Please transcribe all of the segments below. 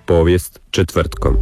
Povijest četvrtkom.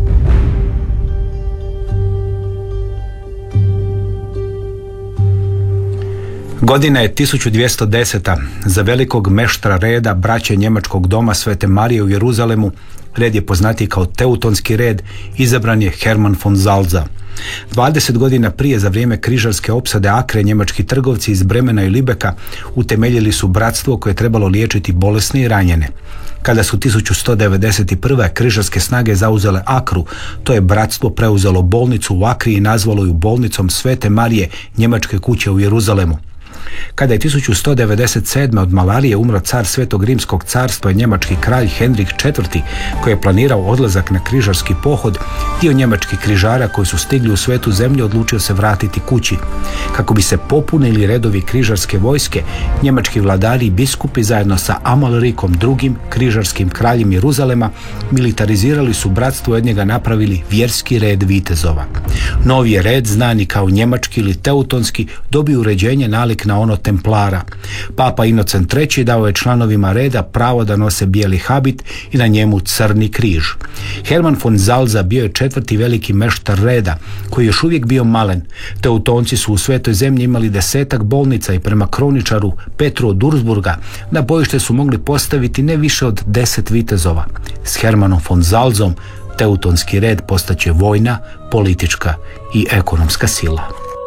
Godina je 1210. Za velikog meštra reda braće njemačkog doma Svete Marije u Jeruzalemu, red je poznatiji kao Teutonski red, izabran je Hermann von Salza. 20 godina prije, za vrijeme križarske opsade Akre, njemački trgovci iz Bremena i Libeka utemeljili su bratstvo koje je trebalo liječiti bolesne i ranjene. Kada su 1191. križarske snage zauzele Akru, to je bratstvo preuzelo bolnicu u Akri i nazvalo ju bolnicom Svete Marije njemačke kuće u Jeruzalemu. Kada je 1197. od malarije umro car Svetog Rimskog carstva i njemački kralj Henrik IV. Koji je planirao odlazak na križarski pohod, dio njemačkih križara koji su stigli u Svetu zemlju odlučio se vratiti kući. Kako bi se popunili redovi križarske vojske, njemački vladari i biskupi zajedno sa Amalrikom II. Križarskim kraljem Jeruzalema militarizirali su bratstvo i od njega napravili vjerski red vitezova. Novi je red, znani kao njemački ili teutonski, dobio uređenje nalik na ono templara. Papa Inocent III. Dao je članovima reda pravo da nose bijeli habit i na njemu crni križ. Hermann von Salza bio je četvrti veliki meštar reda, koji je još uvijek bio malen. Teutonci su u Svetoj zemlji imali 10 bolnica i prema kroničaru Petru od Durzburga na bojište su mogli postaviti ne više od 10 vitezova. S Hermannom von Salzom Teutonski red postaće vojna, politička i ekonomska sila.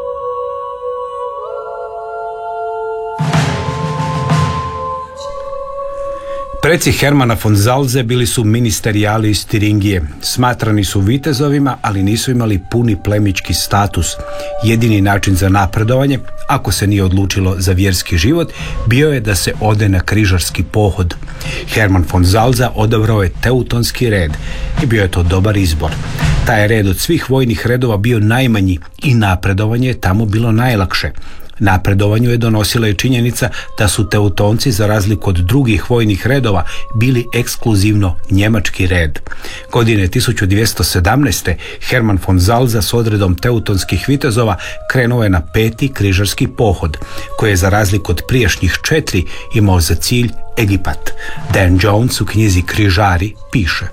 Preci Hermana von Salze bili su ministerijali iz Tiringije. Smatrani su vitezovima, ali nisu imali puni plemički status. Jedini način za napredovanje, ako se nije odlučilo za vjerski život, bio je da se ode na križarski pohod. Hermann von Salza odabrao je Teutonski red i bio je to dobar izbor. Taj je red od svih vojnih redova bio najmanji i napredovanje je tamo bilo najlakše. Napredovanju je donosila i činjenica da su Teutonci, za razliku od drugih vojnih redova, bili ekskluzivno njemački red. Godine 1217. Hermann von Salza s odredom teutonskih vitezova krenuo je na 5. križarski pohod, koji je za razliku od prijašnjih 4 imao za cilj Egipat. Dan Jones u knjizi Križari piše: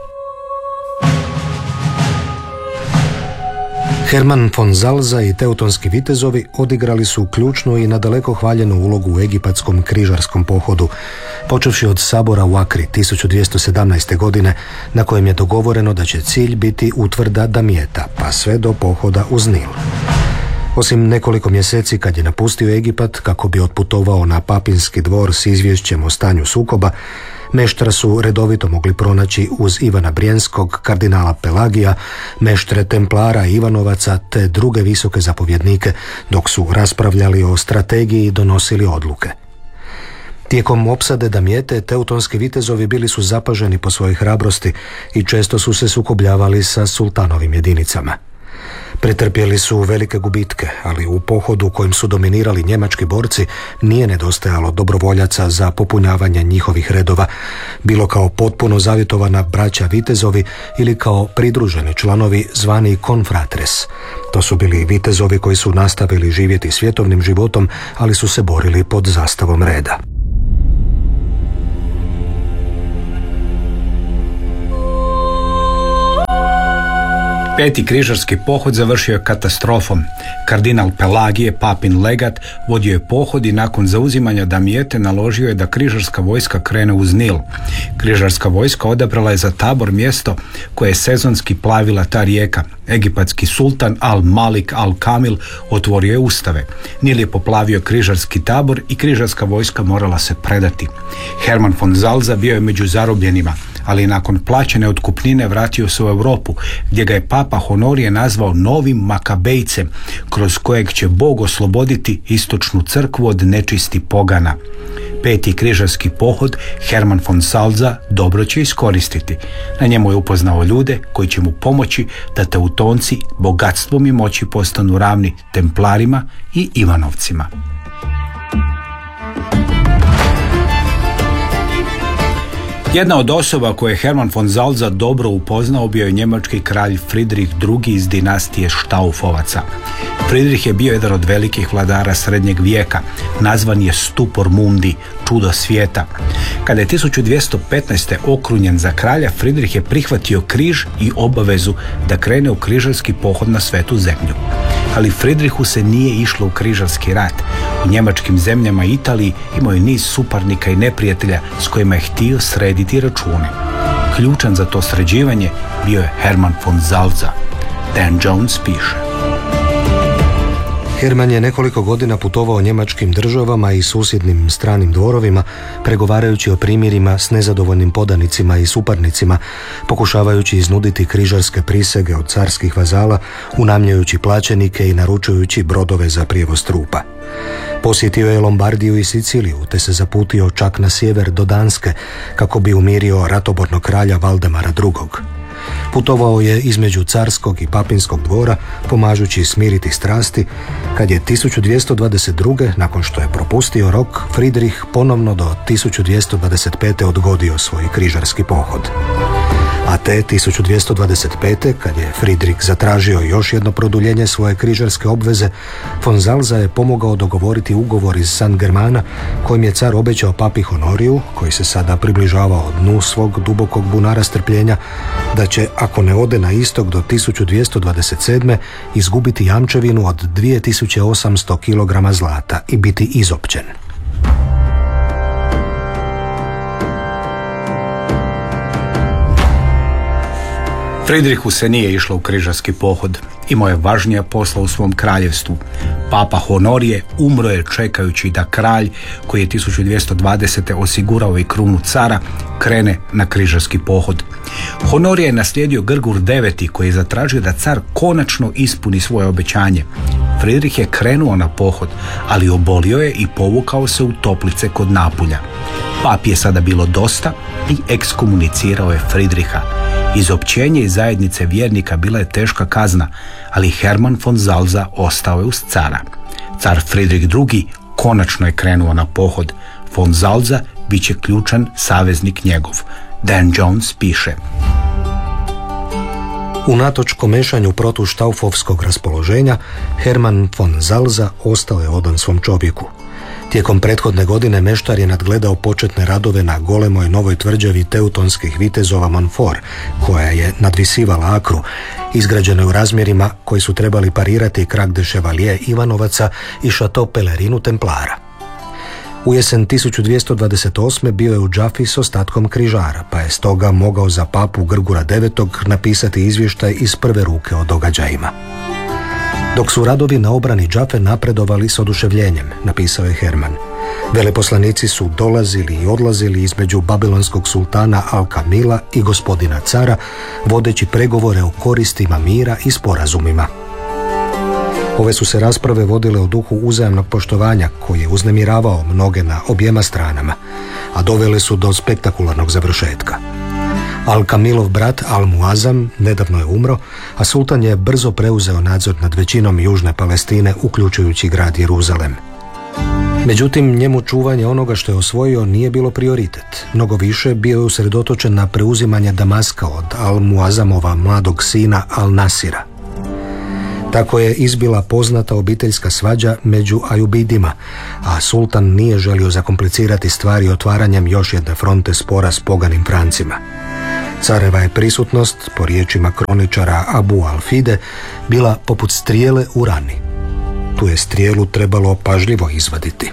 Hermann von Salza i teutonski vitezovi odigrali su ključnu i nadaleko hvaljenu ulogu u egipatskom križarskom pohodu, počevši od sabora u Akri 1217. godine, na kojem je dogovoreno da će cilj biti utvrda Damjeta, pa sve do pohoda uz Nil. Osim nekoliko mjeseci kad je napustio Egipat kako bi otputovao na papinski dvor s izvješćem o stanju sukoba, meštra su redovito mogli pronaći uz Ivana Brijenskog, kardinala Pelagija, meštre Templara i Ivanovaca te druge visoke zapovjednike dok su raspravljali o strategiji i donosili odluke. Tijekom opsade Damjete, teutonski vitezovi bili su zapaženi po svojoj hrabrosti i često su se sukobljavali sa sultanovim jedinicama. Pretrpjeli su velike gubitke, ali u pohodu kojim su dominirali njemački borci nije nedostajalo dobrovoljaca za popunjavanje njihovih redova, bilo kao potpuno zavjetovana braća vitezovi ili kao pridruženi članovi zvani confratres. To su bili vitezovi koji su nastavili živjeti svjetovnim životom, ali su se borili pod zastavom reda. Peti križarski pohod završio je katastrofom. Kardinal Pelagije, papin legat, vodio je pohod i nakon zauzimanja Damjete naložio je da križarska vojska krene uz Nil. Križarska vojska odabrala je za tabor mjesto koje je sezonski plavila ta rijeka. Egipatski sultan Al-Malik Al-Kamil otvorio je ustave. Nil je poplavio križarski tabor i križarska vojska morala se predati. Hermann von Salza bio je među zarobljenima, ali nakon plaćene otkupnine vratio se u Europu, gdje ga je papa Honorije nazvao novim Makabejcem, kroz kojeg će Bog osloboditi istočnu crkvu od nečisti pogana. Peti križarski pohod Hermann von Salza dobro će iskoristiti. Na njemu je upoznao ljude koji će mu pomoći da Teutonci bogatstvom i moći postanu ravni Templarima i Ivanovcima. Jedna od osoba koje je Hermann von Salza dobro upoznao bio je njemački kralj Friedrich II. Iz dinastije Staufovaca. Friedrich je bio jedan od velikih vladara srednjeg vijeka, nazvan je Stupor Mundi, čudo svijeta. Kada je 1215. okrunjen za kralja, Friedrich je prihvatio križ i obavezu da krene u križarski pohod na Svetu zemlju. Ali Friedrichu se nije išlo u križarski rat. U njemačkim zemljama i Italiji imao je niz suparnika i neprijatelja s kojima je htio srediti račune. Ključan za to sređivanje bio je Hermann von Salza. Dan Jones piše. Hermann je nekoliko godina putovao njemačkim državama i susjednim stranim dvorovima, pregovarajući o primirima s nezadovoljnim podanicima i suparnicima, pokušavajući iznuditi križarske prisege od carskih vazala, unajmljujući plaćenike i naručujući brodove za prijevoz trupa. Posjetio je Lombardiju i Siciliju, te se zaputio čak na sjever do Danske, kako bi umirio ratobornog kralja Valdemara II. Putovao je između carskog i papinskog dvora, pomažući smiriti strasti, kad je 1222. nakon što je propustio rok, Friedrich ponovno do 1225. odgodio svoj križarski pohod. A te 1225. kad je Friedrich zatražio još jedno produljenje svoje križarske obveze, von Salza je pomogao dogovoriti ugovor iz San Germana, kojim je car obećao papi Honoriju, koji se sada približavao dnu svog dubokog bunara strpljenja, da će, ako ne ode na istok do 1227. izgubiti jamčevinu od 2800 kg zlata i biti izopćen. Friedrichu se nije išlo u križarski pohod. Imao je važnija posla u svom kraljevstvu. Papa Honorije umro je čekajući da kralj, koji je 1220. osigurao i krunu cara, krene na križarski pohod. Honorije je naslijedio Grgur IX. Koji je zatražio da car konačno ispuni svoje obećanje. Friedrich je krenuo na pohod, ali obolio je i povukao se u toplice kod Napulja. Papi je sada bilo dosta i ekskomunicirao je Friedricha. Izopćenje iz zajednice vjernika bila je teška kazna, ali Hermann von Salza ostao je uz cara. Car Friedrich II. Konačno je krenuo na pohod. Von Salza bit će ključan saveznik njegov. Dan Jones piše. Unatoč komešanju protuštaufovskog raspoloženja, Hermann von Salza ostao je odan svom čovjeku. Tijekom prethodne godine meštar je nadgledao početne radove na golemoj novoj tvrđavi teutonskih vitezova Montfort, koja je nadvisivala Akru, izgrađenoj u razmjerima koji su trebali parirati Krak de Chevalier Ivanovaca i Chateau Pelerinu Templara. U jesen 1228. bio je u Džafi s ostatkom križara, pa je stoga mogao za papu Grgura IX. Napisati izvještaj iz prve ruke o događajima. Dok su radovi na obrani Džafe napredovali s oduševljenjem, napisao je Hermann. Veleposlanici su dolazili i odlazili između babilonskog sultana Al-Kamila i gospodina cara, vodeći pregovore o koristima mira i sporazumima. Ove su se rasprave vodile u duhu uzajamnog poštovanja koji je uznemiravao mnoge na objema stranama, a dovele su do spektakularnog završetka. Al-Kamilov brat Al-Muazam nedavno je umro, a sultan je brzo preuzeo nadzor nad većinom južne Palestine, uključujući grad Jeruzalem. Međutim, njemu čuvanje onoga što je osvojio nije bilo prioritet. Mnogo više bio je usredotočen na preuzimanje Damaska od Al-Muazamova mladog sina Al-Nasira. Tako je izbila poznata obiteljska svađa među Ajubidima, a sultan nije želio zakomplicirati stvari otvaranjem još jedne fronte spora s poganim Francima. Careva je prisutnost, po riječima kroničara Abu Al-Fide, bila poput strijele u rani. Tu je strijelu trebalo pažljivo izvaditi.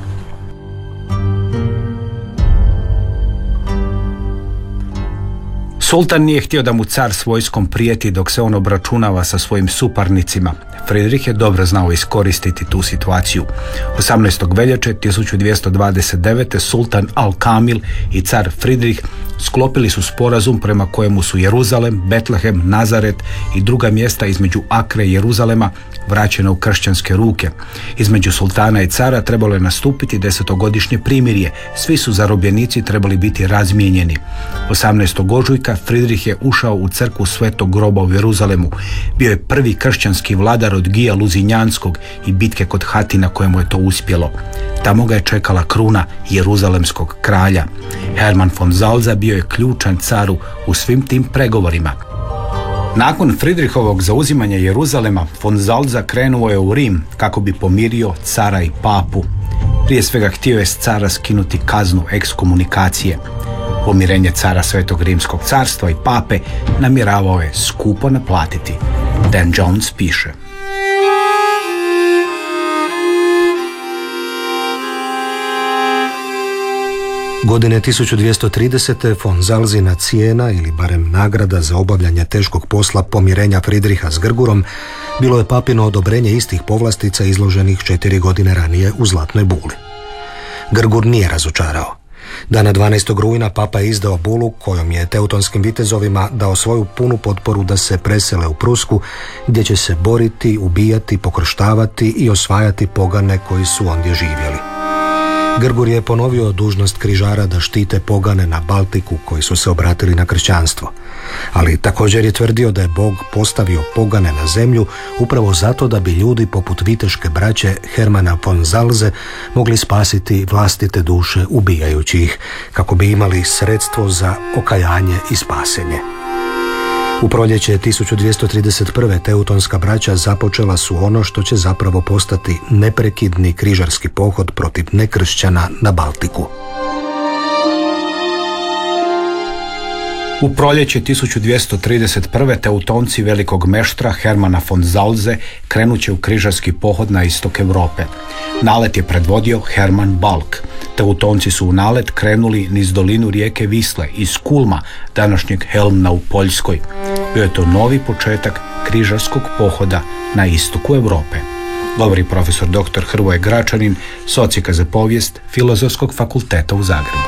Sultan nije htio da mu car s vojskom prijeti dok se on obračunava sa svojim suparnicima. Friedrich je dobro znao iskoristiti tu situaciju. 18. veljače 1229. sultan Al-Kamil i car Friedrich Sklopili su sporazum prema kojemu su Jeruzalem, Betlehem, Nazaret i druga mjesta između Akre i Jeruzalema vraćena u kršćanske ruke. Između sultana i cara trebalo je nastupiti 10-godišnje primirje. Svi su zarobljenici trebali biti razmijenjeni. 18. ožujka Fridrih je ušao u crkvu Svetog groba u Jeruzalemu. Bio je prvi kršćanski vladar od Gija Luzinjanskog i bitke kod Hatina kojemu je to uspjelo. Tamo ga je čekala kruna jeruzalemskog kralja. Hermann von Salza bio je ključan caru u svim tim pregovorima. Nakon Fridrihovog zauzimanja Jeruzalema, von Salza krenuo je u Rim kako bi pomirio cara i papu. Prije svega htio je s cara skinuti kaznu ekskomunikacije. Pomirenje cara Svetog Rimskog carstva i pape namjeravao je skupo naplatiti. Dan Jones piše: Godine 1230. von Salzina cijena, ili barem nagrada za obavljanje teškog posla pomirenja Fridriha s Grgurom, bilo je papino odobrenje istih povlastica izloženih 4 godine ranije u Zlatnoj buli. Grgur nije razočarao. Dana 12. rujna papa je izdao bulu kojom je teutonskim vitezovima dao svoju punu potporu da se presele u Prusku, gdje će se boriti, ubijati, pokrštavati i osvajati pogane koji su ondje živjeli. Grgur je ponovio dužnost križara da štite pogane na Baltiku koji su se obratili na kršćanstvo, ali također je tvrdio da je Bog postavio pogane na zemlju upravo zato da bi ljudi poput viteške braće Hermana von Salze mogli spasiti vlastite duše ubijajući ih, kako bi imali sredstvo za okajanje i spasenje. U proljeće 1231. teutonska braća započela su ono što će zapravo postati neprekidni križarski pohod protiv nekršćana na Baltiku. U proljeće 1231. teutonci velikog meštra Hermana von Salze krenuće u križarski pohod na istok Europe. Nalet je predvodio Herman Balk. Teutonci su u nalet krenuli niz dolinu rijeke Visle iz Kulma, današnjeg Helmna u Poljskoj. Bio je to novi početak križarskog pohoda na istoku Europe. Govori profesor dr. Hrvoje Gračanin s Odsjeka za povijest Filozofskog fakulteta u Zagrebu.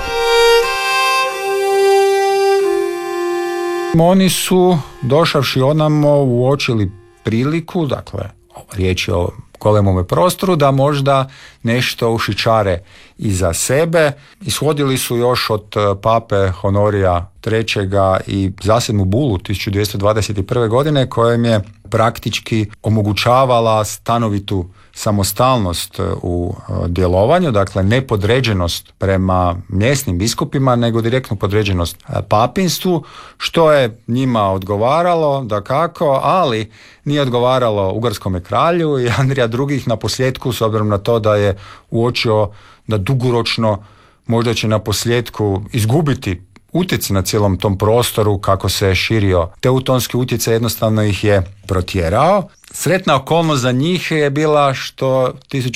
Oni su, došavši onamo, uočili priliku, dakle, riječ je o golemome prostoru, da možda nešto ušičare iza sebe. Ishodili su još od pape Honorija III. I zasebnu bulu 1221. godine kojem je praktički omogućavala stanovitu samostalnost u djelovanju, dakle ne podređenost prema mjesnim biskupima, nego direktnu podređenost papinstvu, što je njima odgovaralo, dakako, ali nije odgovaralo ugarskome kralju i Andrija II. Na posljedku, s obzirom na to da je uočio da dugoročno možda će na posljedku izgubiti utjecaj na cijelom tom prostoru kako se je širio teutonski utjecaj, jednostavno ih je protjerao. Sretna okolnost za njih je bila što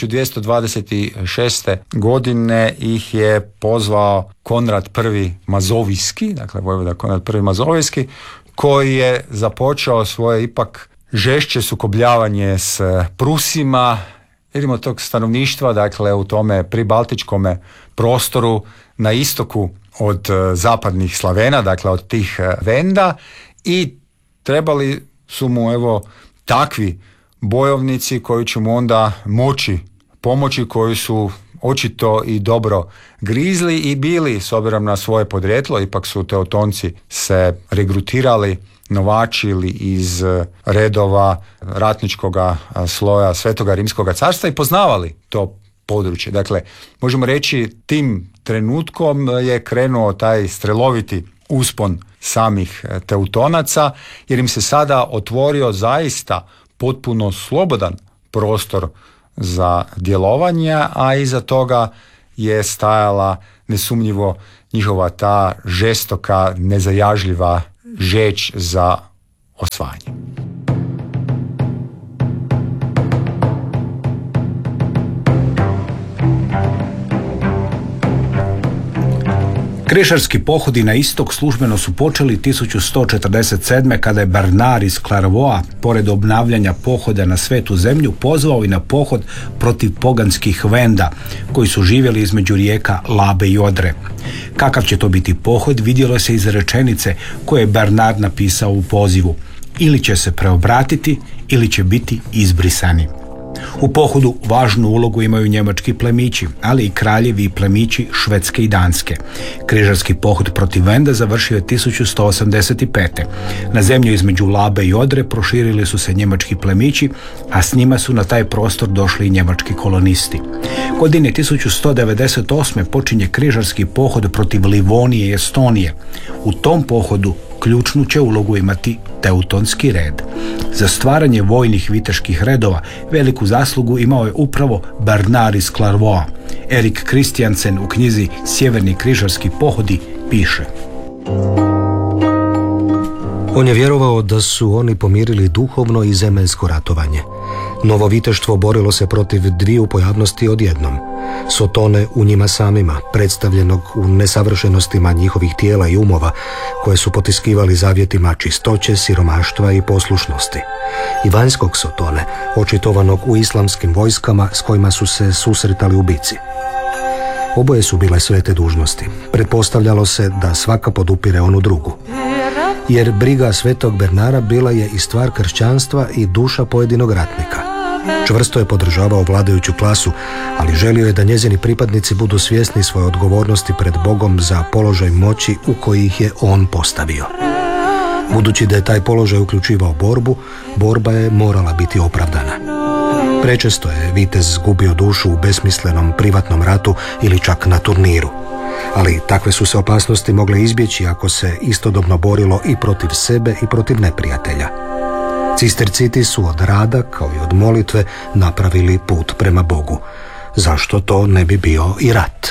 1226. godine ih je pozvao Konrad I. Mazovijski, dakle vojvoda Konrad I. Mazovijski, koji je započeo svoje ipak žešće sukobljavanje s Prusima. Vidimo tog stanovništva, dakle u tome pribaltičkome prostoru na istoku od zapadnih Slavena, dakle od tih Venda, i trebali su mu takvi bojovnici koji će mu onda moći pomoći, koji su očito i dobro grizli i bili, s obzirom na svoje podrijetlo, ipak su teutonci se regrutirali, novačili iz redova ratničkoga sloja Svetoga Rimskoga carstva i poznavali to područje. Dakle, možemo reći tim trenutkom je krenuo taj streloviti uspon samih teutonaca, jer im se sada otvorio zaista potpuno slobodan prostor za djelovanje, a iza toga je stajala nesumnjivo njihova ta žestoka, nezajažljiva žeđ za osvajanje. Križarski pohodi na istok službeno su počeli 1147. kada je Bernard iz Clairvaux, pored obnavljanja pohoda na Svetu zemlju, pozvao i na pohod protiv poganskih Venda, koji su živjeli između rijeka Labe i Odre. Kakav će to biti pohod vidjelo se iz rečenice koje je Bernard napisao u pozivu: ili će se preobratiti ili će biti izbrisani. U pohodu važnu ulogu imaju njemački plemići, ali i kraljevi i plemići Švedske i Danske. Križarski pohod protiv Venda završio je 1185. Na zemlju između Labe i Odre proširili su se njemački plemići, a s njima su na taj prostor došli i njemački kolonisti. Godine 1198. počinje križarski pohod protiv Livonije i Estonije. U tom pohodu ključnu će ulogu imati Teutonski red. Za stvaranje vojnih viteških redova veliku zaslugu imao je upravo Bernard iz Clairvaux. Erik Christiansen u knjizi Sjeverni križarski pohodi piše: On je vjerovao da su oni pomirili duhovno i zemaljsko ratovanje. Novo viteštvo borilo se protiv dviju pojavnosti odjednom. Sotone u njima samima, predstavljenog u nesavršenostima njihovih tijela i umova, koje su potiskivali zavjetima čistoće, siromaštva i poslušnosti. I vanjskog Sotone, očitovanog u islamskim vojskama s kojima su se susretali u bici. Oboje su bile svete dužnosti. Pretpostavljalo se da svaka podupire onu drugu. Jer briga svetog Bernara bila je i stvar kršćanstva i duša pojedinog ratnika. Čvrsto je podržavao vladajuću klasu, ali želio je da njezini pripadnici budu svjesni svoje odgovornosti pred Bogom za položaj moći u koji ih je on postavio. Budući da je taj položaj uključivao borbu, borba je morala biti opravdana. Prečesto je vitez gubio dušu u besmislenom privatnom ratu ili čak na turniru. Ali takve su se opasnosti mogle izbjeći ako se istodobno borilo i protiv sebe i protiv neprijatelja. Cisterciti su od rada, kao i od molitve, napravili put prema Bogu. Zašto to ne bi bio i rat?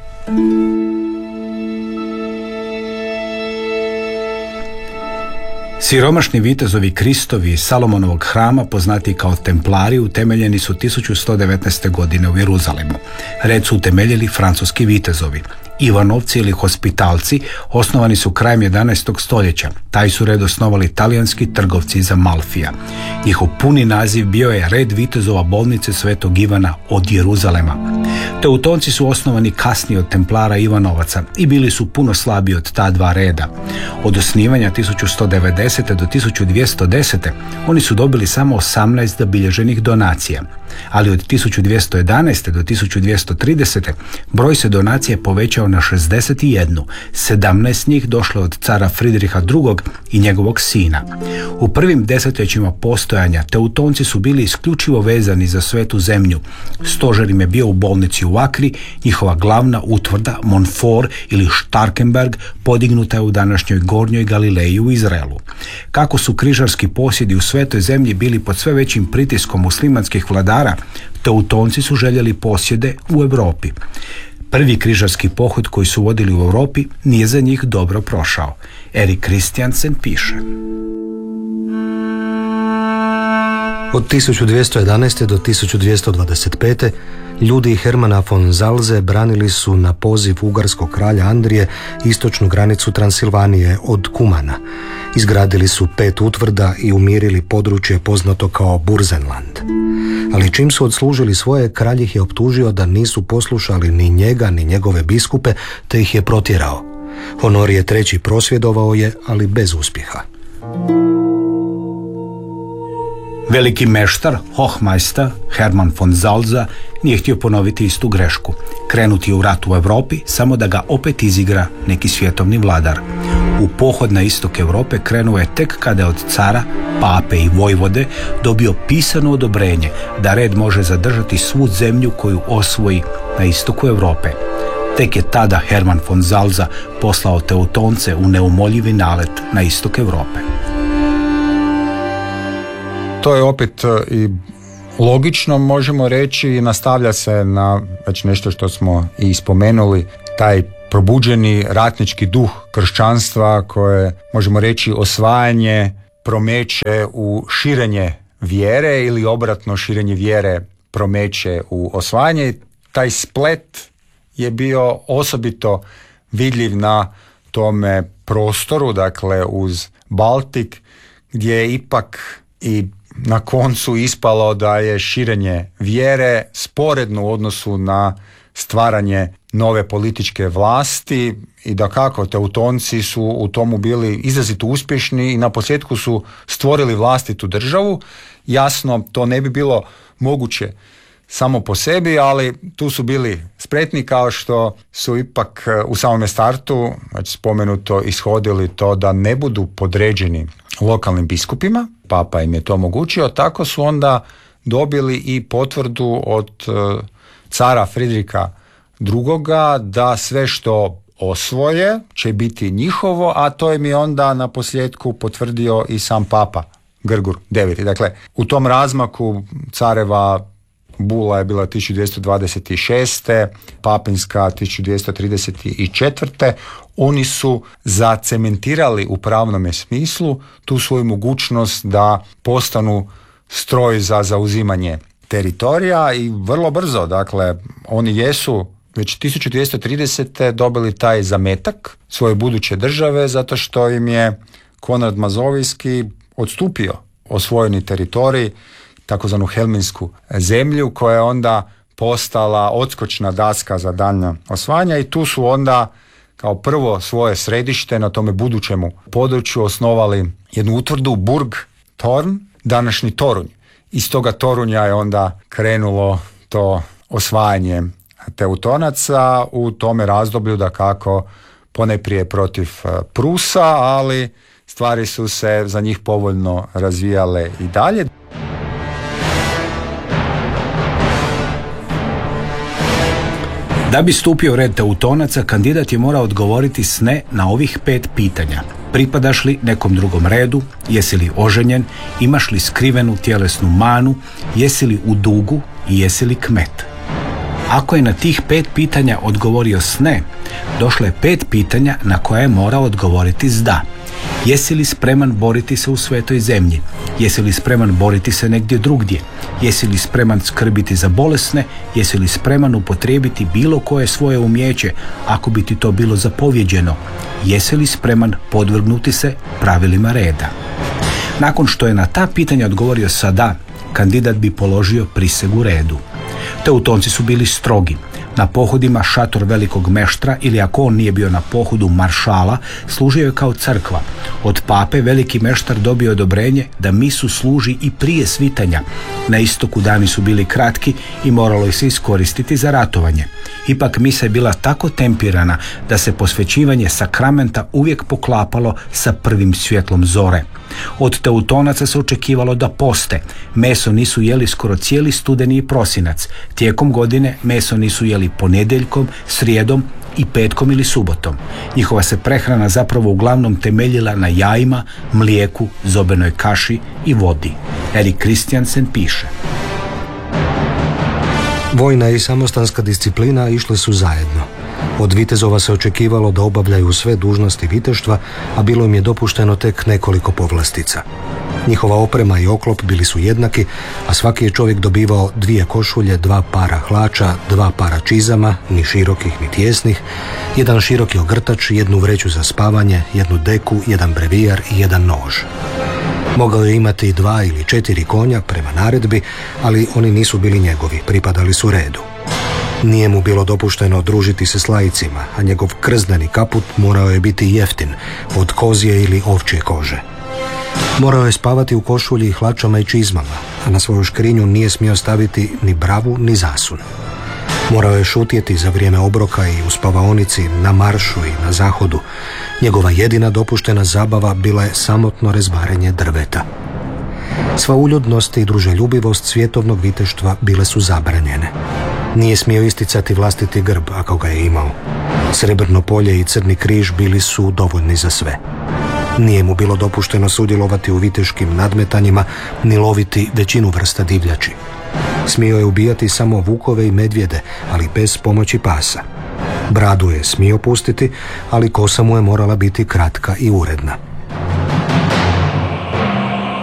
Siromašni vitezovi Kristovi iz Salomonovog hrama, poznati kao Templari, utemeljeni su 1119. godine u Jeruzalemu. Red su utemeljili francuski vitezovi. Ivanovci ili hospitalci osnovani su krajem 11. stoljeća. Taj su red osnovali talijanski trgovci iz Amalfija. Njihov puni naziv bio je Red vitezova bolnice Svetog Ivana od Jeruzalema. Teutonci su osnovani kasnije od Templara Ivanovaca i bili su puno slabiji od ta dva reda. Od osnivanja 1190. do 1210. oni su dobili samo 18 zabilježenih donacija, ali od 1211. do 1230. broj se donacija povećao na 61. 17 njih došlo od cara Fridriha II. I njegovog sina. U prvim desetljećima postojanja Teutonci su bili isključivo vezani za Svetu zemlju. Stožer im je bio u bolnici u Akri, njihova glavna utvrda Montfort ili Starkenberg podignuta je u današnjoj Gornjoj Galileji u Izraelu. Kako su križarski posjedi u Svetoj zemlji bili pod sve većim pritiskom muslimanskih vladara, Teutonci su željeli posjede u Europi. Prvi križarski pohod koji su vodili u Europi nije za njih dobro prošao. Erik Christiansen piše: Od 1211. do 1225. ljudi Hermana von Salze branili su na poziv ugarskog kralja Andrije istočnu granicu Transilvanije od Kumana. Izgradili su 5 utvrda i umirili područje poznato kao Burzenland. Ali čim su odslužili svoje, kralj ih je optužio da nisu poslušali ni njega ni njegove biskupe, te ih je protjerao. Honorije III. Prosvjedovao je, ali bez uspjeha. Veliki meštar, Hochmeister, Hermann von Salza, nije htio ponoviti istu grešku. Krenuti u rat u Europi samo da ga opet izigra neki svjetovni vladar. U pohod na istok Europe krenuo je tek kada je od cara, pape i vojvode dobio pisano odobrenje da red može zadržati svu zemlju koju osvoji na istoku Europe. Tek je tada Hermann von Salza poslao Teutonce u neumoljivi nalet na istok Europe. To je opet i logično, možemo reći, i nastavlja se na već nešto što smo i spomenuli, taj probuđeni ratnički duh kršćanstva koje, možemo reći, osvajanje promeće u širenje vjere ili obratno, širenje vjere promeće u osvajanje. Taj splet je bio osobito vidljiv na tome prostoru, dakle uz Baltik, gdje je ipak i na koncu ispalo da je širenje vjere sporedno u odnosu na stvaranje nove političke vlasti i dakako Teutonci su u tomu bili izrazito uspješni i na posljedku su stvorili vlastitu državu. Jasno, to ne bi bilo moguće samo po sebi, ali tu su bili spretni kao što su ipak u samome startu, znači spomenuto, ishodili to da ne budu podređeni lokalnim biskupima. Papa im je to omogućio, tako su onda dobili i potvrdu od cara Fridrika II. Da sve što osvoje će biti njihovo, a to im je onda na posljedku potvrdio i sam Papa Grgur IX. Dakle, u tom razmaku careva bula je bila 1226. Papinska 1234. Oni su zacementirali u pravnome smislu tu svoju mogućnost da postanu stroj za zauzimanje teritorija i vrlo brzo, dakle, oni jesu već 1230. dobili taj zametak svoje buduće države zato što im je Konrad Mazovijski odstupio osvojeni teritorij, takozvanu helminsku zemlju, koja je onda postala odskočna daska za daljnja osvajanja i tu su onda kao prvo svoje središte na tome budućemu području osnovali jednu utvrdu Burg Thorn, današnji Torunj. Iz toga Torunja je onda krenulo to osvajanje Teutonaca u tome razdoblju, da kako ponajprije protiv Prusa, ali stvari su se za njih povoljno razvijale i dalje. Da bi stupio u red Teutonaca, kandidat je morao odgovoriti s ne na ovih 5 pitanja. Pripadaš li nekom drugom redu, jesi li oženjen, imaš li skrivenu tjelesnu manu, jesi li u dugu i jesi li kmet. Ako je na tih 5 pitanja odgovorio s ne, došlo je 5 pitanja na koje je morao odgovoriti s da. Jesi li spreman boriti se u svetoj zemlji? Jesi li spreman boriti se negdje drugdje? Jesi li spreman skrbiti za bolesne? Jesi li spreman upotrijebiti bilo koje svoje umijeće ako bi ti to bilo zapovjeđeno? Jesi li spreman podvrgnuti se pravilima reda? Nakon što je na ta pitanja odgovorio sa da, kandidat bi položio prisegu redu. Teutonci su bili strogi. Na pohodima šator velikog meštra, ili ako on nije bio na pohodu maršala, služio je kao crkva. Od pape veliki meštar dobio odobrenje da misu služi i prije svitanja. Na istoku dani su bili kratki i moralo ih se iskoristiti za ratovanje. Ipak misa je bila tako tempirana da se posvećivanje sakramenta uvijek poklapalo sa prvim svjetlom zore. Od Teutonaca se očekivalo da poste. Meso nisu jeli skoro cijeli studeni i prosinac. Tijekom godine meso nisu jeli ponedjeljkom, srijedom i petkom ili subotom. Njihova se prehrana zapravo uglavnom temeljila na jajima, mlijeku, zobenoj kaši i vodi. Erik Christiansen piše: Vojna i samostanska disciplina išle su zajedno. Od vitezova se očekivalo da obavljaju sve dužnosti viteštva, a bilo im je dopušteno tek nekoliko povlastica. Njihova oprema i oklop bili su jednaki, a svaki je čovjek dobivao 2 košulje, 2 para hlača, 2 para čizama, ni širokih ni tjesnih, 1 široki ogrtač, 1 vreću za spavanje, 1 deku, 1 brevijar i 1 nož. Mogao je imati 2 ili 4 konja prema naredbi, ali oni nisu bili njegovi, pripadali su redu. Nije mu bilo dopušteno družiti se s laicima, a njegov krzdani kaput morao je biti jeftin, od kozje ili ovčje kože. Morao je spavati u košulji, hlačama i čizmama, a na svoju škrinju nije smio staviti ni bravu ni zasun. Morao je šutjeti za vrijeme obroka i u spavaonici, na maršu i na zahodu. Njegova jedina dopuštena zabava bila je samotno rezbarenje drveta. Sva uljudnost i druželjubivost svjetovnog viteštva bile su zabranjene. Nije smio isticati vlastiti grb, ako ga je imao. Srebrno polje i crni križ bili su dovoljni za sve. Nije mu bilo dopušteno sudjelovati u viteškim nadmetanjima, ni loviti većinu vrsta divljači. Smio je ubijati samo vukove i medvjede, ali bez pomoći pasa. Bradu je smio pustiti, ali kosa mu je morala biti kratka i uredna.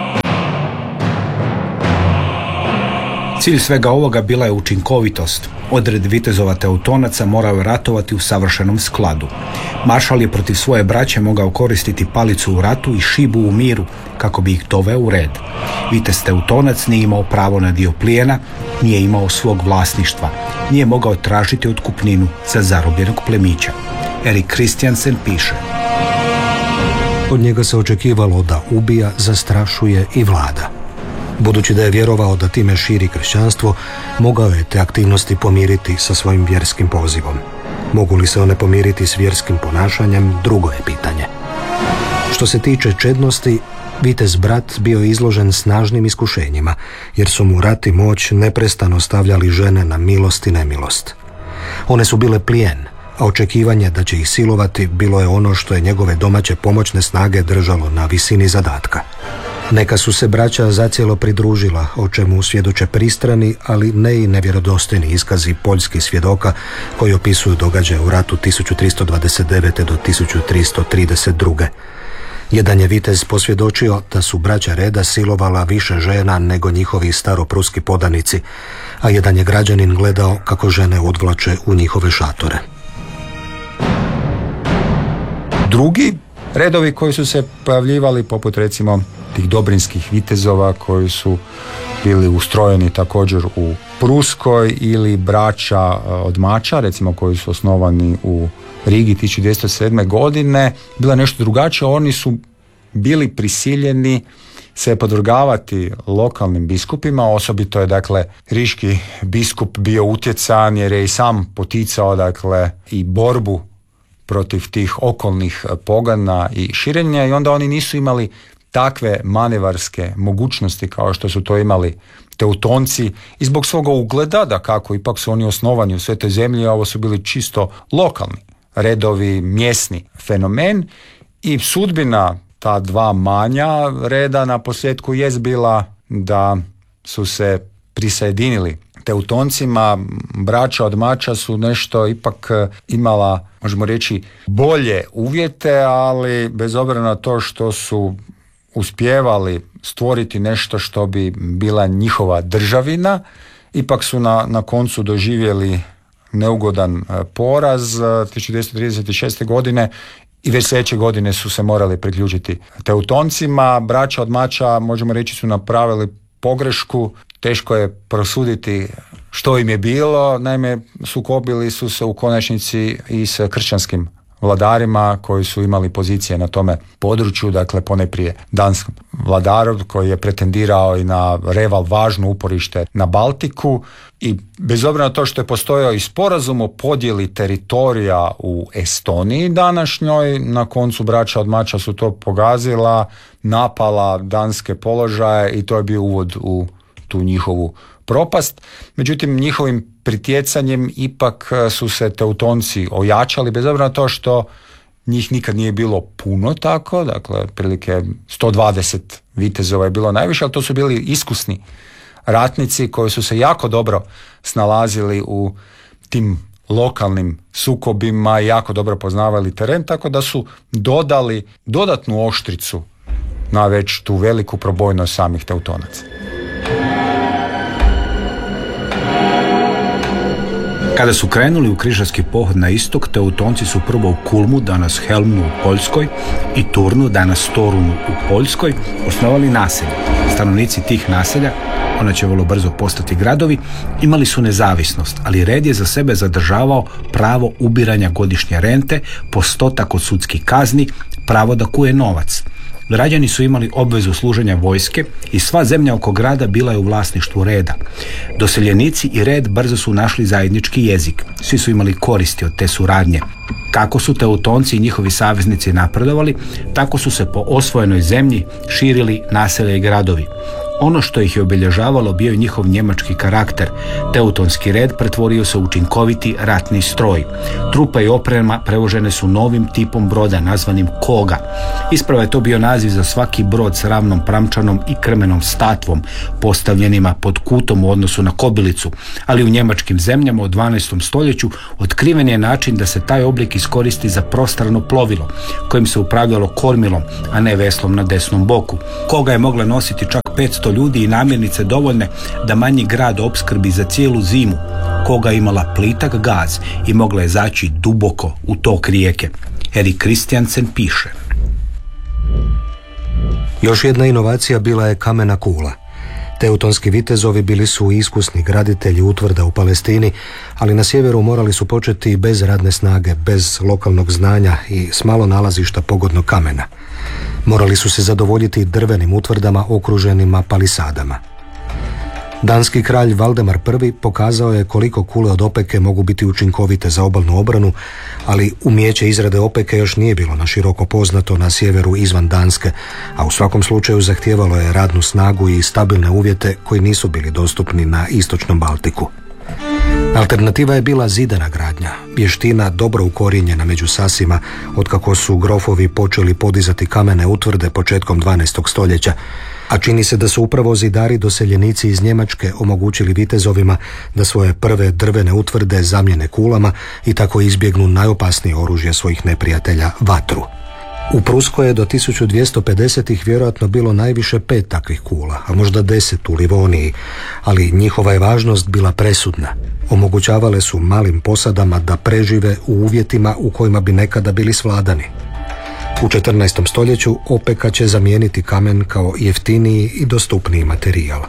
Cilj svega ovoga bila je učinkovitost. Odred vitezova Teutonaca morao je ratovati u savršenom skladu. Maršal je protiv svoje braće mogao koristiti palicu u ratu i šibu u miru kako bi ih doveo u red. Vitez Teutonac nije imao pravo na dio plijena, nije imao svog vlasništva, nije mogao tražiti otkupninu za zarobljenog plemića. Erik Christiansen piše: od njega se očekivalo da ubija, zastrašuje i vlada. Budući da je vjerovao da time širi kršćanstvo, mogao je te aktivnosti pomiriti sa svojim vjerskim pozivom. Mogu li se one pomiriti s vjerskim ponašanjem, drugo je pitanje. Što se tiče čednosti, vitez brat bio je izložen snažnim iskušenjima, jer su mu rat i moć neprestano stavljali žene na milost i nemilost. One su bile plijen, a očekivanje da će ih silovati bilo je ono što je njegove domaće pomoćne snage držalo na visini zadatka. Neka su se braća zacijelo pridružila, o čemu svjedoče pristrani, ali ne i nevjerodostojni iskazi poljskih svjedoka koji opisuju događaje u ratu 1329. do 1332. Jedan je vitez posvjedočio da su braća Reda silovala više žena nego njihovi staropruski podanici, a jedan je građanin gledao kako žene odvlače u njihove šatore. Drugi redovi koji su se pojavljivali, poput recimo tih dobrinskih vitezova koji su bili ustrojeni također u Pruskoj, ili braća od Mača, recimo koji su osnovani u Rigi 1207. godine, bila nešto drugačije. Oni su bili prisiljeni se podvrgavati lokalnim biskupima, osobito je dakle riški biskup bio utjecan jer je i sam poticao dakle i borbu protiv tih okolnih pogana i širenja, i onda oni nisu imali takve manevarske mogućnosti kao što su to imali Teutonci, i zbog svoga ugleda, da kako ipak su oni osnovani u Svetoj zemlji, a ovo su bili čisto lokalni redovi, mjesni fenomen, i sudbina ta dva manja reda na posljedku jest bila da su se prisajedinili Teutoncima. Braća od Mača su nešto ipak imala, možemo reći, bolje uvjete, ali bez obzira na to što su uspijevali stvoriti nešto što bi bila njihova državina, ipak su na koncu doživjeli neugodan poraz 1236. godine i već sljedeće godine su se morali priključiti Teutoncima. Braća od Mača, možemo reći, su napravili pogrešku. Teško je prosuditi što im je bilo. Naime, sukobili su se u konačnici i s kršćanskim vladarima koji su imali pozicije na tome području, dakle ponajprije danskom vladaru koji je pretendirao i na Reval, važno uporište na Baltiku, i bez obzira na to što je postojao i sporazum o podjeli teritorija u Estoniji današnjoj, na koncu braća od Mača su to pogazila, napala danske položaje i to je bio uvod u tu njihovu propast. Međutim, njihovim pritjecanjem ipak su se Teutonci ojačali, bez obzira na to što njih nikad nije bilo puno tako, dakle prilike 120 vitezova je bilo najviše, ali to su bili iskusni ratnici koji su se jako dobro snalazili u tim lokalnim sukobima i jako dobro poznavali teren, tako da su dodali dodatnu oštricu na već tu veliku probojnost samih Teutonaca. Kada su krenuli u križarski pohod na istok, Teutonci su prvo u Kulmu, danas Helmu u Poljskoj, i Turnu, danas Torunu u Poljskoj, osnovali naselje. Stanovnici tih naselja, ona će vrlo brzo postati gradovi, imali su nezavisnost, ali red je za sebe zadržavao pravo ubiranja godišnje rente, postotak od sudskih kazni, pravo da kuje novac. Građani su imali obvezu služenja vojske i sva zemlja oko grada bila je u vlasništvu reda. Doseljenici i red brzo su našli zajednički jezik. Svi su imali koristi od te suradnje. Kako su Teutonci i njihovi saveznici napredovali, tako su se po osvojenoj zemlji širili naselja i gradovi. Ono što ih je obilježavalo bio je njihov njemački karakter. Teutonski red pretvorio se u učinkoviti ratni stroj. Trupa i oprema prevožene su novim tipom broda nazvanim koga. Ispravo je to bio naziv za svaki brod s ravnom pramčanom i krmenom statvom, postavljenima pod kutom u odnosu na kobilicu, ali u njemačkim zemljama u 12. stoljeću otkriven je način da se taj oblik oblik iskoristi za prostrano plovilo, kojim se upravljalo kormilom, a ne veslom na desnom boku. Koga je mogla nositi čak 500 ljudi i namirnice dovoljne da manji grad opskrbi za cijelu zimu. Koga je imala plitak gaz i mogla je zaći duboko u tok rijeke. Erik Christiansen piše. Još jedna inovacija bila je kamena kula. Teutonski vitezovi bili su iskusni graditelji utvrda u Palestini, ali na sjeveru morali su početi bez radne snage, bez lokalnog znanja i s malo nalazišta pogodnog kamena. Morali su se zadovoljiti drvenim utvrdama okruženima palisadama. Danski kralj Valdemar I pokazao je koliko kule od opeke mogu biti učinkovite za obalnu obranu, ali umijeće izrade opeke još nije bilo na široko poznato na sjeveru izvan Danske, a u svakom slučaju zahtijevalo je radnu snagu i stabilne uvjete koji nisu bili dostupni na istočnom Baltiku. Alternativa je bila zidana gradnja, vještina dobro ukorijenjena među sasima otkako su grofovi počeli podizati kamene utvrde početkom 12. stoljeća, a čini se da su upravo zidari doseljenici iz Njemačke omogućili vitezovima da svoje prve drvene utvrde zamijene kulama i tako izbjegnu najopasnije oružje svojih neprijatelja, vatru. U Pruskoj je do 1250-ih vjerojatno bilo najviše 5 takvih kula, a možda 10 u Livoniji, ali njihova je važnost bila presudna. Omogućavale su malim posadama da prežive u uvjetima u kojima bi nekada bili svladani. U 14. stoljeću opeka će zamijeniti kamen kao jeftiniji i dostupniji materijal.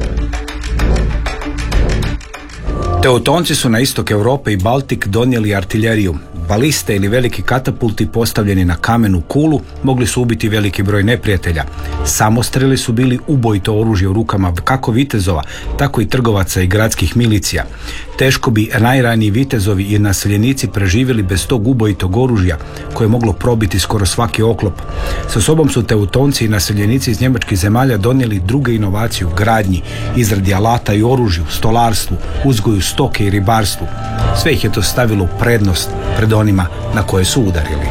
Teutonci su na istok Europe i Baltik donijeli artiljeriju. Baliste ili veliki katapulti postavljeni na kamenu kulu mogli su ubiti veliki broj neprijatelja. Samostreli su bili ubojito oružje u rukama kako vitezova, tako i trgovaca i gradskih milicija. Teško bi najraniji vitezovi i naseljenici preživjeli bez tog ubojitog oružja koje je moglo probiti skoro svaki oklop. Sa sobom su Teutonci i naseljenici iz njemačkih zemalja donijeli druge inovacije u gradnji, izradi alata i oružju, stolarstvu, uzgoju stoke i ribarstvu. Sve ih je to stavilo u prednost pred onima na koje su udarili.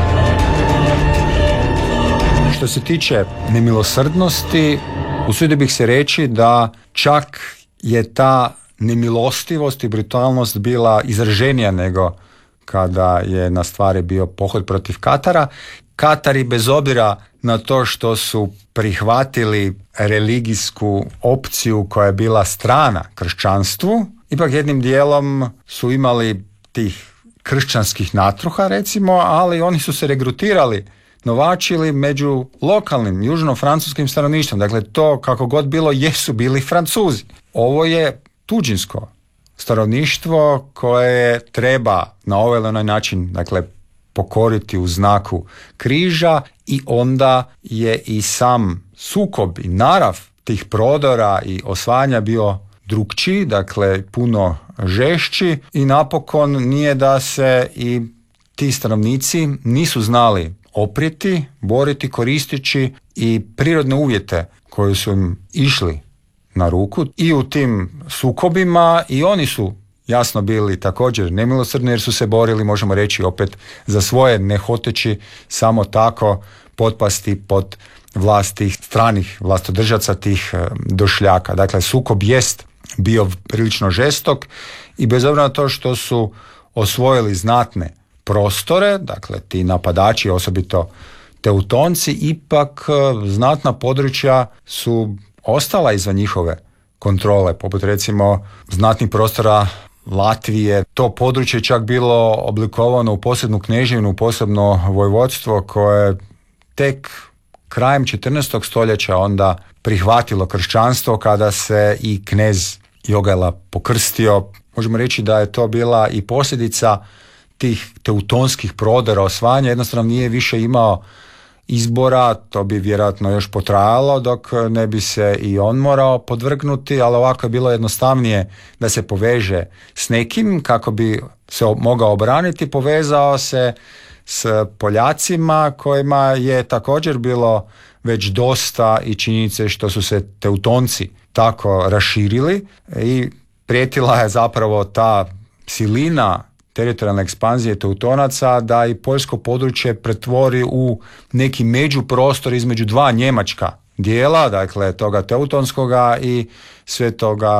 Što se tiče nemilosrdnosti, usudio bih se reći da čak je ta nemilostivost i brutalnost bila izraženija nego kada je na stvari bio pohod protiv Katara. Katari, bez obzira na to što su prihvatili religijsku opciju koja je bila strana kršćanstvu, ipak jednim dijelom su imali tih kršćanskih natruha, recimo, ali oni su se regrutirali, novačili među lokalnim južno-francuskim stanovništvom. Dakle, to kako god bilo jesu bili Francuzi. Ovo je tuđinsko stanovništvo koje treba na ovaj ili onaj način, dakle, pokoriti u znaku križa, i onda je i sam sukob i narav tih prodora i osvajanja bio drukčiji, dakle puno žešći, i napokon nije da se i ti stanovnici nisu znali oprijeti, boriti koristeći i prirodne uvjete koji su im išli na ruku i u tim sukobima, i oni su jasno bili također nemilosrdni jer su se borili, možemo reći opet, za svoje, ne hoteći samo tako potpasti pod vlast tih stranih vlastodržaca, tih došljaka. Dakle, sukob jest bio prilično žestok i bez obzira na to što su osvojili znatne prostore, dakle ti napadači, osobito Teutonci, ipak znatna područja su ostala izvan njihove kontrole, poput recimo znatnih prostora Latvije. To područje je čak bilo oblikovano u posebnu kneževinu, u posebno vojvodstvo koje tek krajem 14. stoljeća onda prihvatilo kršćanstvo kada se i knez Jogajla pokrstio. Možemo reći da je to bila i posljedica tih teutonskih prodora, osvajanja. Jednostavno nije više imao izbora, to bi vjerojatno još potrajalo dok ne bi se i on morao podvrgnuti, ali ovako je bilo jednostavnije da se poveže s nekim kako bi se mogao obraniti. Povezao se s Poljacima kojima je također bilo već dosta i činjenice što su se Teutonci tako raširili i prijetila je zapravo ta silina teritorijalne ekspanzije Teutonaca da i poljsko područje pretvori u neki međuprostor između dva njemačka dijela, dakle toga teutonskoga i sve toga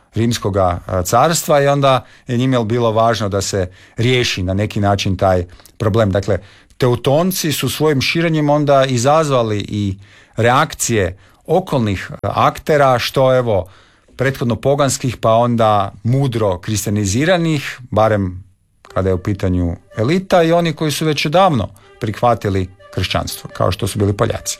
Rimskoga carstva i onda je njima bilo važno da se riješi na neki način taj problem. Dakle, Teutonci su svojim širenjem onda izazvali i reakcije okolnih aktera, što evo prethodno poganskih pa onda mudro kristjaniziranih, barem kada je u pitanju elita, i oni koji su već davno prihvatili kršćanstvo, kao što su bili Poljaci.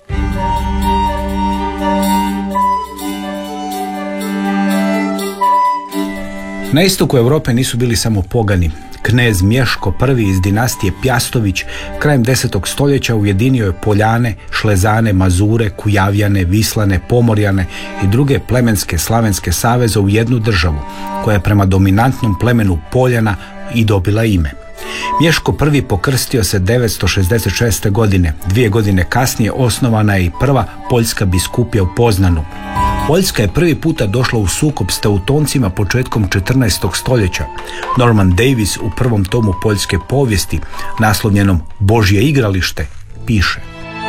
Na istoku Europe nisu bili samo pogani. Knez Mješko I iz dinastije Pjastović krajem 10. stoljeća ujedinio je Poljane, Šlezane, Mazure, Kujavjane, Vislane, Pomorjane i druge plemenske slavenske saveze u jednu državu, koja je prema dominantnom plemenu Poljana i dobila ime. Mješko I pokrstio se 966. godine. 2 godine kasnije osnovana je i prva poljska biskupija u Poznanu. Poljska je prvi puta došla u sukob s Teutoncima početkom 14. stoljeća. Norman Davis u prvom tomu poljske povijesti, naslovljenom Božje igralište, piše: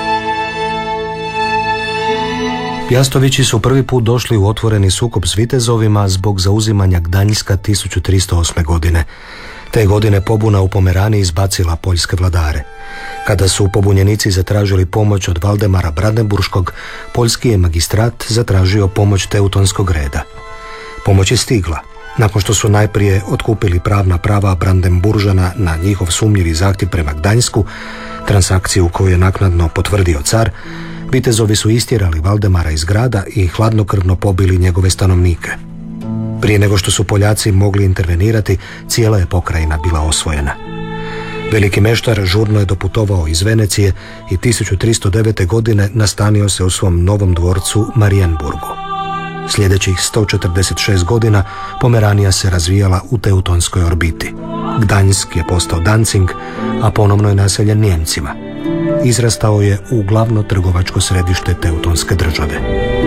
Pjastovići su prvi put došli u otvoreni sukob s vitezovima zbog zauzimanja Gdanjska 1308. godine. Te godine pobuna u Pomeraniji izbacila poljske vladare. Kada su pobunjenici zatražili pomoć od Valdemara Brandenburškog, poljski je magistrat zatražio pomoć teutonskog reda. Pomoć je stigla. Nakon što su najprije otkupili pravna prava Brandenburžana na njihov sumnjivi zahtjev prema Gdanjsku, transakciju koju je naknadno potvrdio car, vitezovi su istjerali Valdemara iz grada i hladnokrvno pobili njegove stanovnike. Prije nego što su Poljaci mogli intervenirati, cijela je pokrajina bila osvojena. Veliki meštar žurno je doputovao iz Venecije i 1309. godine nastanio se u svom novom dvorcu Marienburgu. Sljedećih 146 godina Pomeranija se razvijala u teutonskoj orbiti. Gdanjsk je postao Danzig, a ponovno je naseljen Nijemcima. Izrastao je u glavno trgovačko središte teutonske države.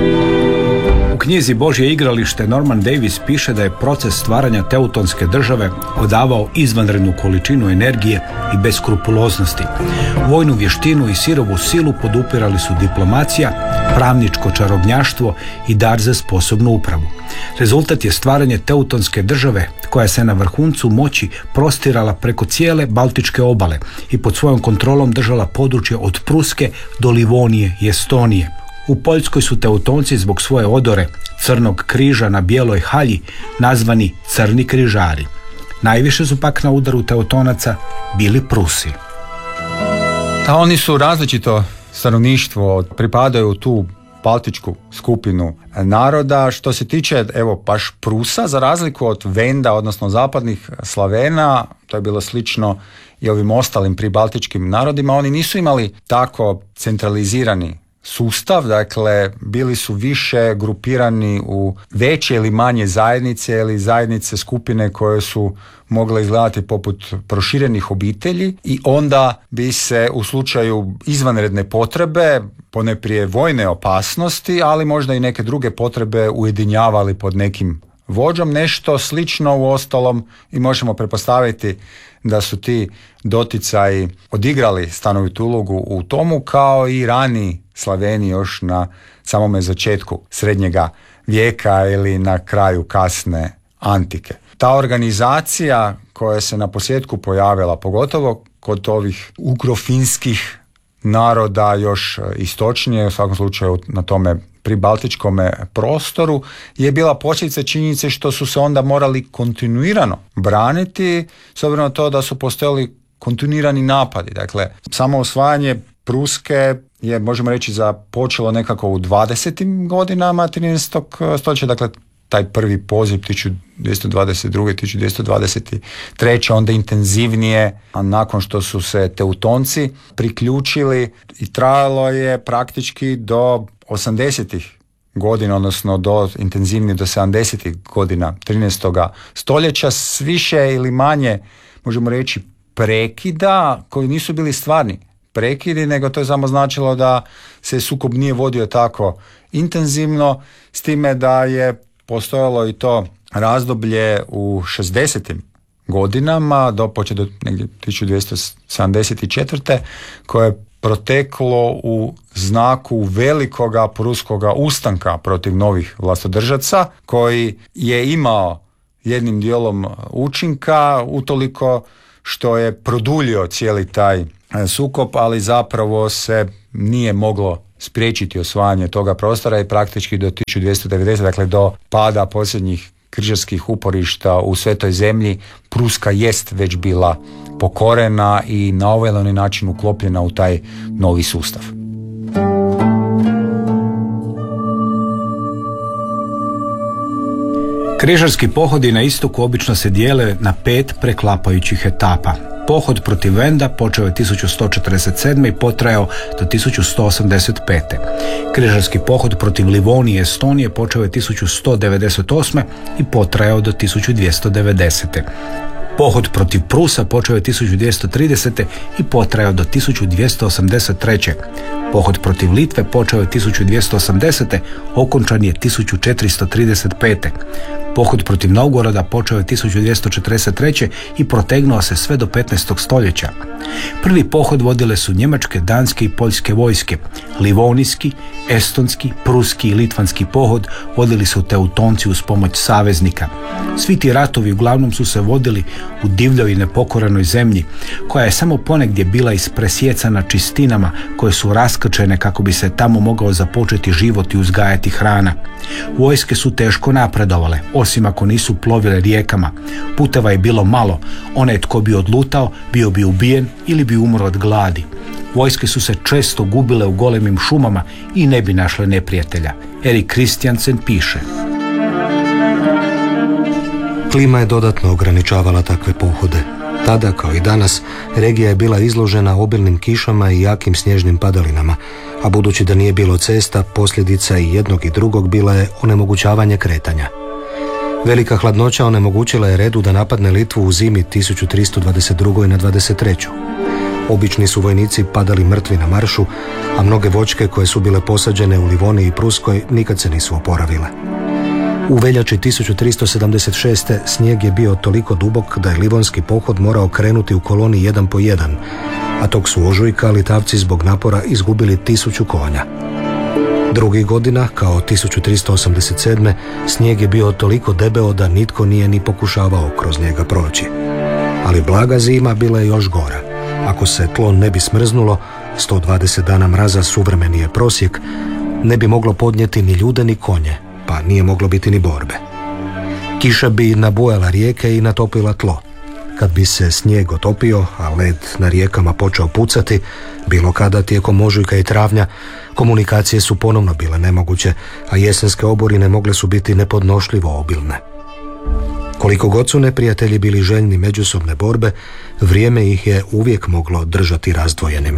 U knjizi Božje igralište Norman Davis piše da je proces stvaranja teutonske države odavao izvanrednu količinu energije i beskrupuloznosti. Vojnu vještinu i sirovu silu podupirali su diplomacija, pravničko čarobnjaštvo i dar za sposobnu upravu. Rezultat je stvaranje teutonske države koja se na vrhuncu moći prostirala preko cijele Baltičke obale i pod svojom kontrolom držala područje od Pruske do Livonije i Estonije. U Poljskoj su Teutonci zbog svoje odore crnog križa na bijeloj halji nazvani crni križari. Najviše su pak na udaru Teutonaca bili Prusi. A oni su različito stanovništvo, pripadaju u tu baltičku skupinu naroda. Što se tiče, evo, baš Prusa, za razliku od Venda, odnosno zapadnih Slavena, to je bilo slično i ovim ostalim pribaltičkim narodima, oni nisu imali tako centralizirani sustav, dakle bili su više grupirani u veće ili manje zajednice ili zajednice skupine koje su mogle izgledati poput proširenih obitelji i onda bi se u slučaju izvanredne potrebe, poneprije vojne opasnosti, ali možda i neke druge potrebe ujedinjavali pod nekim vođom. Nešto slično u ostalom i možemo pretpostaviti da su ti doticaji odigrali stanovitu ulogu u tomu, kao i raniji Slaveni još na samome začetku srednjega vijeka ili na kraju kasne antike. Ta organizacija koja se na posljedku pojavila, pogotovo kod ovih ukrofinskih naroda još istočnije, u svakom slučaju na tome pribaltičkom prostoru, je bila posljedica činjenice što su se onda morali kontinuirano braniti, s obzirom na to da su postojali kontinuirani napadi. Dakle, samo osvajanje Pruske je, možemo reći, započelo nekako u 20. godinama 13. stoljeća, dakle taj prvi poziv 1222. 1223. onda intenzivnije, a nakon što su se Teutonci priključili i trajalo je praktički do 80. godina, odnosno do intenzivnije do 70. godina 13. stoljeća, s više ili manje, možemo reći, prekida koji nisu bili stvarni prekidi, nego to je samo značilo da se sukob nije vodio tako intenzivno, s time da je postojalo i to razdoblje u 60. godinama do negdje 1274. koje je proteklo u znaku velikoga pruskoga ustanka protiv novih vlastodržaca, koji je imao jednim dijelom učinka utoliko što je produljio cijeli taj sukob, ali zapravo se nije moglo spriječiti osvajanje toga prostora i praktički do 1290, dakle do pada posljednjih križarskih uporišta u Svetoj zemlji, Pruska jest već bila pokorena i na ovaj ili onaj način uklopljena u taj novi sustav. Križarski pohodi na istoku obično se dijele na 5 preklapajućih etapa. Pohod protiv Venda počeo je 1147. i potrajao do 1185. Križarski pohod protiv Livonije i Estonije počeo je 1198. i potrajao do 1290. Pohod protiv Prusa počeo je 1230. i potrajao do 1283. Pohod protiv Litve počeo je 1280. okončan je 1435. Pohod protiv Novgoroda počeo je 1243. i protegnuo se sve do 15. stoljeća. Prvi pohod vodile su njemačke, danske i poljske vojske. Livonijski, estonski, pruski i litvanski pohod vodili su Teutonci uz pomoć saveznika. Svi ti ratovi uglavnom su se vodili u divljoj i nepokorenoj zemlji, koja je samo ponegdje bila ispresjecana čistinama koje su raskrčene kako bi se tamo mogao započeti život i uzgajati hrana. Vojske su teško napredovale, osim ako nisu plovile rijekama. Puteva je bilo malo, onaj tko bi odlutao bio bi ubijen ili bi umro od gladi. Vojske su se često gubile u golemim šumama i ne bi našle neprijatelja. Erik Christiansen piše: Klima je dodatno ograničavala takve pohode. Tada, kao i danas, regija je bila izložena obilnim kišama i jakim snježnim padalinama, a budući da nije bilo cesta, posljedica i jednog i drugog bila je onemogućavanje kretanja. Velika hladnoća onemogućila je redu da napadne Litvu u zimi 1322. na 23. Obični su vojnici padali mrtvi na maršu, a mnoge voćke koje su bile posađene u Livoniji i Pruskoj nikad se nisu oporavile. U veljači 1376. snijeg je bio toliko dubok da je livonski pohod morao krenuti u koloni jedan po jedan, a tog su ožujka Litavci zbog napora izgubili 1000 konja. Drugih godina, kao 1387. snijeg je bio toliko debeo da nitko nije ni pokušavao kroz njega proći. Ali blaga zima bila je još gora. Ako se tlo ne bi smrznulo, 120 dana mraza suvremeni je prosjek, ne bi moglo podnijeti ni ljude ni konje, pa nije moglo biti ni borbe. Kiša bi nabujala rijeke i natopila tlo. Kad bi se snijeg otopio, a led na rijekama počeo pucati, bilo kada tijekom ožujka i travnja, komunikacije su ponovno bile nemoguće, a jesenske oborine mogle su biti nepodnošljivo obilne. Koliko god su neprijatelji bili željni međusobne borbe, vrijeme ih je uvijek moglo držati razdvojenima.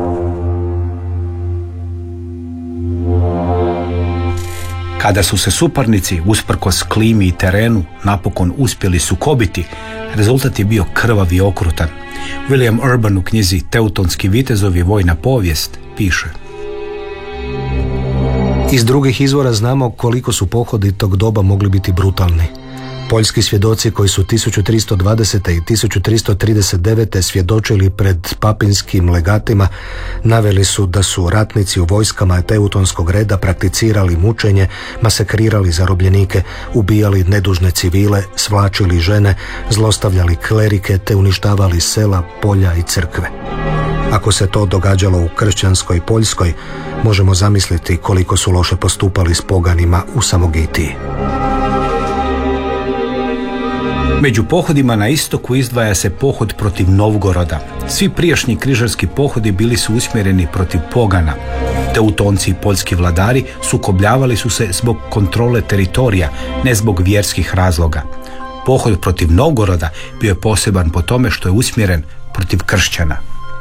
Kada su se suparnici, usprkos klimi i terenu, napokon uspjeli sukobiti, rezultat je bio krvav i okrutan. William Urban u knjizi Teutonski vitezovi, vojna povijest piše: Iz drugih izvora znamo koliko su pohodi tog doba mogli biti brutalni. Poljski svjedoci koji su 1320. i 1339. svjedočili pred papinskim legatima naveli su da su ratnici u vojskama teutonskog reda prakticirali mučenje, masakrirali zarobljenike, ubijali nedužne civile, svlačili žene, zlostavljali klerike te uništavali sela, polja i crkve. Ako se to događalo u kršćanskoj Poljskoj, možemo zamisliti koliko su loše postupali s poganima u Samogitiji. Među pohodima na istoku izdvaja se pohod protiv Novgoroda. Svi prijašnji križarski pohodi bili su usmjereni protiv pogana. Teutonci i poljski vladari sukobljavali su se zbog kontrole teritorija, ne zbog vjerskih razloga. Pohod protiv Novgoroda bio je poseban po tome što je usmjeren protiv kršćana.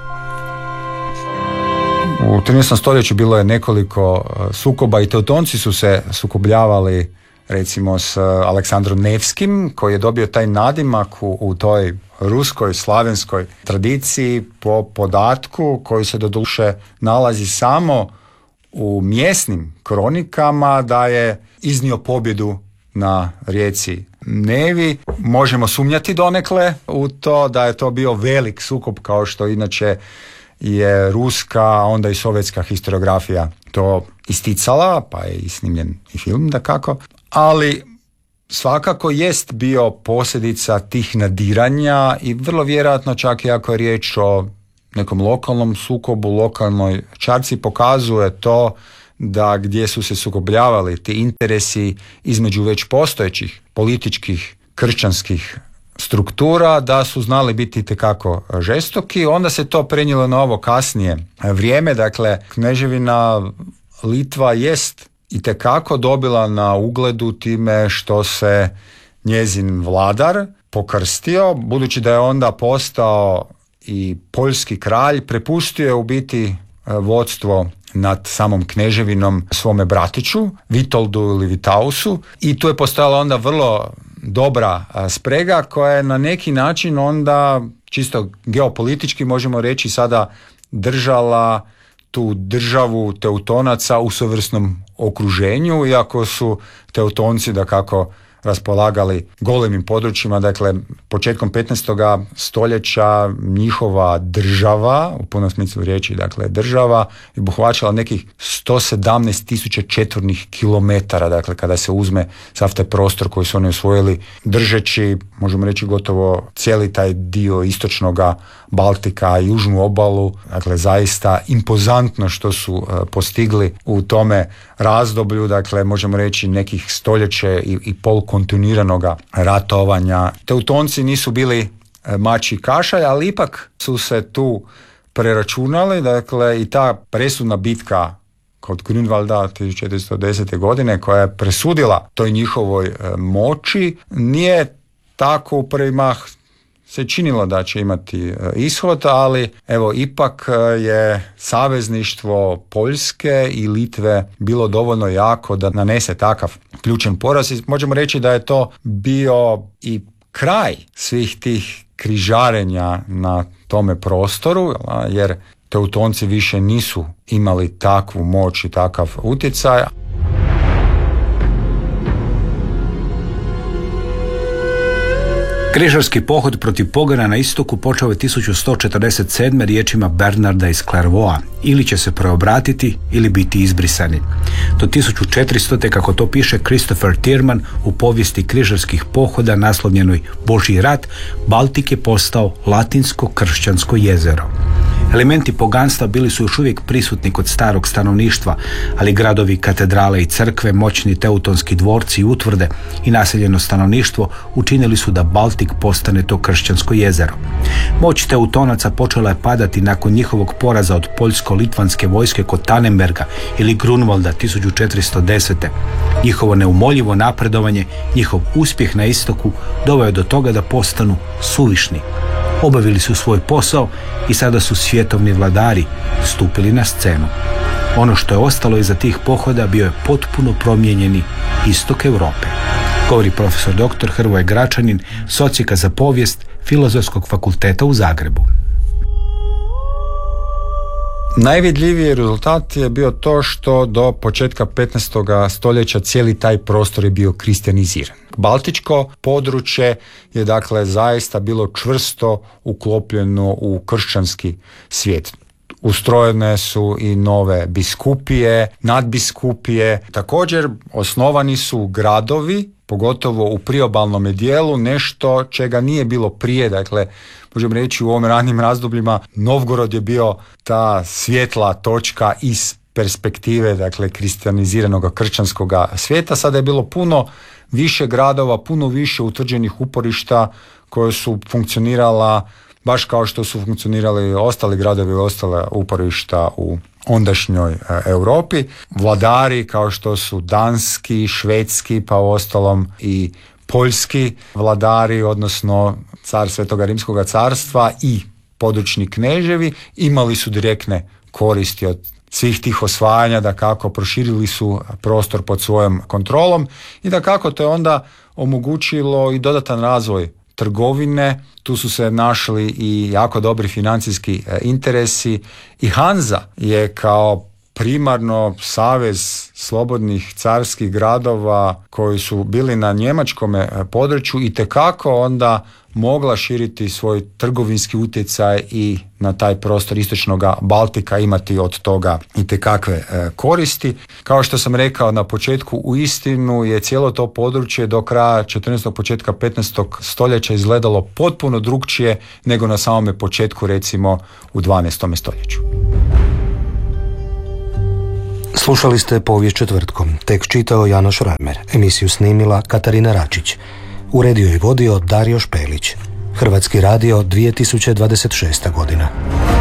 U 13. stoljeću bilo je nekoliko sukoba i Teutonci su se sukobljavali recimo s Aleksandrom Nevskim, koji je dobio taj nadimak u toj ruskoj, slavenskoj tradiciji po podatku koji se doduše nalazi samo u mjesnim kronikama, da je iznio pobjedu na rijeci Nevi. Možemo sumnjati donekle u to da je to bio velik sukob, kao što inače je ruska, a onda i sovjetska historiografija to isticala, pa je i snimljen i film dakako, ali svakako jest bio posljedica tih nadiranja i vrlo vjerojatno čak i ako je riječ o nekom lokalnom sukobu, lokalnoj čarci, pokazuje to da gdje su se sukobljavali ti interesi između već postojećih političkih kršćanskih struktura, da su znali biti itekako žestoki. Onda se to prenijelo na ovo kasnije vrijeme. Dakle, Kneževina Litva jest itekako dobila na ugledu time što se njezin vladar pokrstio, budući da je onda postao i poljski kralj, prepustio je u biti vodstvo nad samom kneževinom svome bratiću, Vitoldu ili Vitausu, i tu je postojala onda vrlo dobra sprega koja je na neki način onda čisto geopolitički možemo reći sada držala tu državu Teutonaca u svojevrsnom okruženju, iako su Teutonci dakako raspolagali golemim područjima. Dakle, početkom 15. stoljeća njihova država, u punom smislu riječi, dakle država, je obuhvaćala nekih 117.000 četvornih kilometara, dakle kada se uzme sav taj prostor koji su oni osvojili, držeći, možemo reći, gotovo cijeli taj dio istočnog Baltika, južnu obalu. Dakle, zaista impozantno što su postigli u tome razdoblju, dakle možemo reći nekih stoljeće i pol kontinuiranog ratovanja. Teutonci nisu bili mačji kašalj, ali ipak su se tu preračunali, dakle i ta presudna bitka kod Grunwalda 1410. godine koja je presudila toj njihovoj moći, nije tako u prvi mah se činilo da će imati ishod, ali evo ipak je savezništvo Poljske i Litve bilo dovoljno jako da nanese takav ključan poraz. Možemo reći da je to bio i kraj svih tih križarenja na tome prostoru, jer Teutonci više nisu imali takvu moć i takav utjecaj. Križarski pohod protiv pogana na istoku počeo je 1147. riječima Bernarda iz Clairvaux: ili će se preobratiti ili biti izbrisani. Do 1400. kako to piše Christopher Tierman u povijesti križarskih pohoda naslovljenoj Božji rat, Baltik je postao latinsko kršćansko jezero. Elementi poganstva bili su još uvijek prisutni kod starog stanovništva, ali gradovi, katedrale i crkve, moćni teutonski dvorci i utvrde i naseljeno stanovništvo učinili su da Baltik postane to kršćansko jezero. Moć Teutonaca počela je padati nakon njihovog poraza od poljsko-litvanske vojske kod Tannenberga ili Grunwalda 1410. Njihovo neumoljivo napredovanje, njihov uspjeh na istoku doveo je do toga da postanu suvišni. Obavili su svoj posao i sada su svjetovni vladari stupili na scenu. Ono što je ostalo iza tih pohoda bio je potpuno promijenjeni istok Europe. Govori profesor dr. Hrvoje Gračanin s Odsjeka za povijest Filozofskog fakulteta u Zagrebu. Najvidljiviji rezultat je bio to što do početka 15. stoljeća cijeli taj prostor je bio kristijaniziran. Baltičko područje je dakle zaista bilo čvrsto uklopljeno u kršćanski svijet. Ustrojene su i nove biskupije, nadbiskupije. Također osnovani su gradovi, pogotovo u priobalnom dijelu, nešto čega nije bilo prije. Dakle, možemo reći u ovim ranim razdobljima Novgorod je bio ta svjetla točka iz perspektive, dakle, kristijaniziranog kršćanskog svijeta. Sada je bilo puno više gradova, puno više utvrđenih uporišta koje su funkcionirala baš kao što su funkcionirali ostali gradovi i ostala uporišta u ondašnjoj Europi. Vladari kao što su danski, švedski, pa uostalom i poljski vladari, odnosno car Svetoga Rimskoga carstva i područni kneževi imali su direktne koristi od svih tih osvajanja, da kako proširili su prostor pod svojom kontrolom i da kako to je onda omogućilo i dodatan razvoj trgovine. Tu su se našli i jako dobri financijski interesi i Hanza je kao primarno savez slobodnih carskih gradova koji su bili na njemačkom području itekako onda mogla širiti svoj trgovinski utjecaj i na taj prostor istočnog Baltika, imati od toga itekakve koristi. Kao što sam rekao na početku, uistinu je cijelo to područje do kraja 14. početka 15. stoljeća izgledalo potpuno drukčije nego na samome početku, recimo u 12. stoljeću. Slušali ste Povijest četvrtkom. Tekst čitao Janoš Rajmer. Emisiju snimila Katarina Račić. Uredio i vodio Dario Špelić. Hrvatski radio 2026. godina.